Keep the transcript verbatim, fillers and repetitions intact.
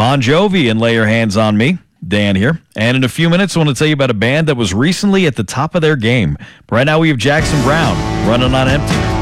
Bon Jovi and Lay Your Hands on Me. Dan here. And in a few minutes, I want to tell you about a band that was recently at the top of their game. But right now, we have Jackson Browne, Running on Empty.